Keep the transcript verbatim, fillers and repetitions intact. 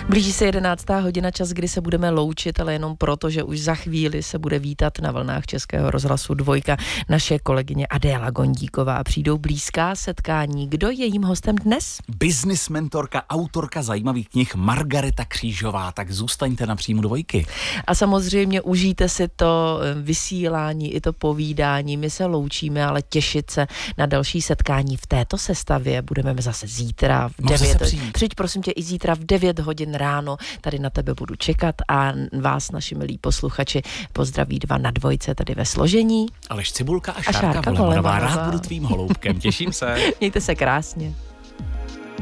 Blíží se jedenáctá hodina, čas, kdy se budeme loučit, ale jenom proto, že už za chvíli se bude vítat na vlnách Českého rozhlasu Dvojka naše kolegyně Adéla Gondíková. Přijdou blízká setkání. Kdo je jejím hostem dnes? Business mentorka, autorka zajímavých knih Margareta Křížová. Tak zůstaňte na příjmu Dvojky. A samozřejmě užijte si to vysílání i to povídání. My se loučíme, ale těšit se na další setkání v této sestavě budeme zase zítra v devět. Přijď prosím tě i zítra v devět hodin ráno. Tady na tebe budu čekat a vás, naši milí posluchači, pozdraví dva na Dvojce tady ve složení. Aleš Cibulka a A Šárka, Šárka Volemanová. Volemanová. Rád budu tvým holoubkem. Těším se. Mějte se krásně.